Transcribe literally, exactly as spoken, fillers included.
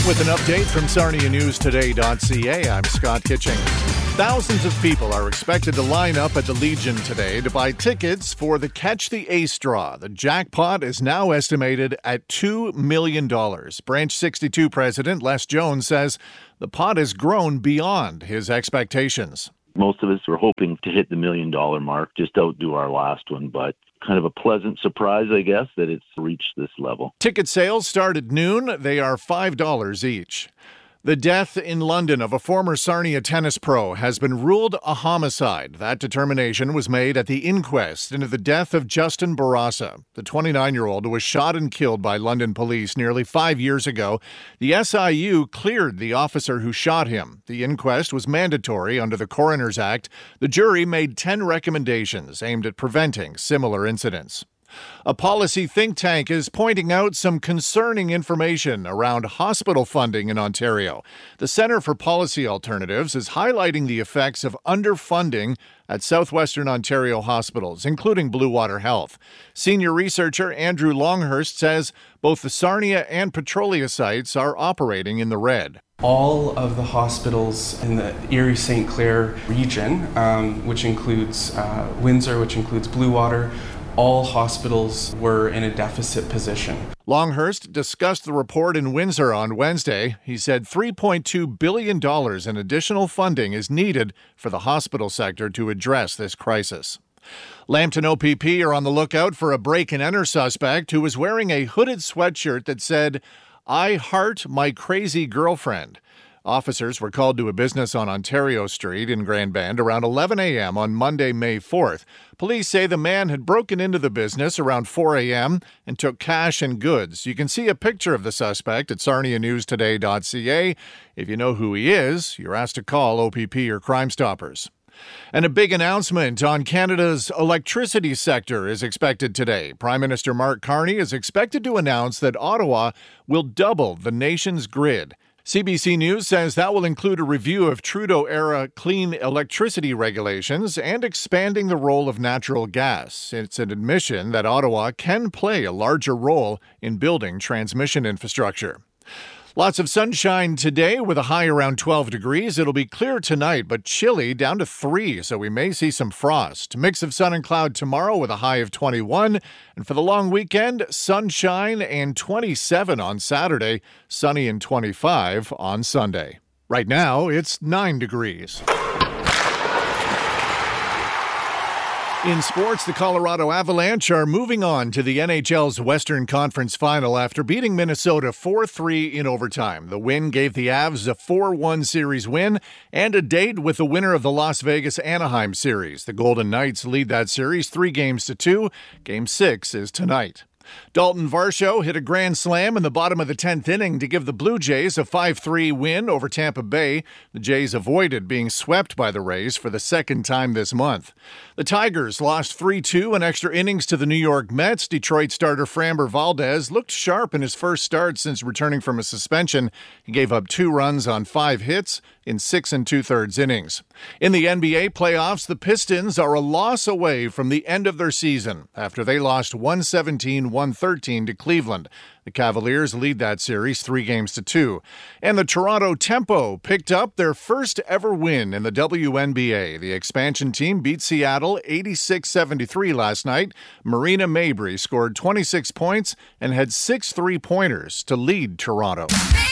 With an update from Sarnia News Today dot C A, I'm Scott Kitching. Thousands of people are expected to line up at the Legion today to buy tickets for the Catch the Ace draw. The jackpot is now estimated at two million dollars. Branch sixty-two President Les Jones says the pot has grown beyond his expectations. Most of us were hoping to hit the million-dollar mark, just outdo our last one, but kind of a pleasant surprise, I guess, that it's reached this level. Ticket sales start at noon. They are five dollars each. The death in London of a former Sarnia tennis pro has been ruled a homicide. That determination was made at the inquest into the death of Justin Barraza. The twenty-nine-year-old was shot and killed by London police nearly five years ago. The S I U cleared the officer who shot him. The inquest was mandatory under the Coroner's Act. The jury made ten recommendations aimed at preventing similar incidents. A policy think tank is pointing out some concerning information around hospital funding in Ontario. The Centre for Policy Alternatives is highlighting the effects of underfunding at southwestern Ontario hospitals, including Blue Water Health. Senior researcher Andrew Longhurst says both the Sarnia and Petrolia sites are operating in the red. All of the hospitals in the Erie-Saint Clair region, um, which includes uh, Windsor, which includes Blue Water, all hospitals were in a deficit position. Longhurst discussed the report in Windsor on Wednesday. He said three point two billion dollars in additional funding is needed for the hospital sector to address this crisis. Lambton O P P are on the lookout for a break-and-enter suspect who was wearing a hooded sweatshirt that said, "I heart my crazy girlfriend." Officers were called to a business on Ontario Street in Grand Bend around eleven a.m. on Monday, May fourth. Police say the man had broken into the business around four a.m. and took cash and goods. You can see a picture of the suspect at Sarnia News Today dot C A. If you know who he is, you're asked to call O P P or Crime Stoppers. And a big announcement on Canada's electricity sector is expected today. Prime Minister Mark Carney is expected to announce that Ottawa will double the nation's grid. C B C News says that will include a review of Trudeau-era clean electricity regulations and expanding the role of natural gas. It's an admission that Ottawa can play a larger role in building transmission infrastructure. Lots of sunshine today with a high around twelve degrees. It'll be clear tonight, but chilly down to three, so we may see some frost. Mix of sun and cloud tomorrow with a high of twenty-one. And for the long weekend, sunshine and twenty-seven on Saturday, sunny and twenty-five on Sunday. Right now, it's nine degrees. In sports, the Colorado Avalanche are moving on to the N H L's Western Conference Final after beating Minnesota four three in overtime. The win gave the Avs a four one series win and a date with the winner of the Las Vegas-Anaheim series. The Golden Knights lead that series three games to two. Game six is tonight. Dalton Varsho hit a grand slam in the bottom of the tenth inning to give the Blue Jays a five three win over Tampa Bay. The Jays avoided being swept by the Rays for the second time this month. The Tigers lost three two in extra innings to the New York Mets. Detroit starter Framber Valdez looked sharp in his first start since returning from a suspension. He gave up two runs on five hits in six and two-thirds innings. In the N B A playoffs, the Pistons are a loss away from the end of their season after they lost one seventeen one thirteen to Cleveland. The Cavaliers lead that series three games to two. And the Toronto Tempo picked up their first ever win in the W N B A. The expansion team beat Seattle eighty-six seventy-three last night. Marina Mabrey scored twenty-six points and had six three-pointers to lead Toronto.